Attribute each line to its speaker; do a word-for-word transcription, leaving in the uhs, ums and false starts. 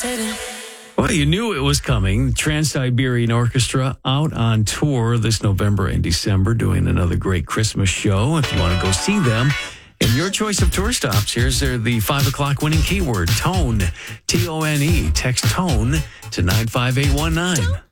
Speaker 1: Well, you knew it was coming. Trans-Siberian Orchestra out on tour this November and December doing another great Christmas show. If you want to go see them and your choice of tour stops, here's their, the five o'clock winning keyword, TONE, T O N E. Text TONE to nine five eight one nine.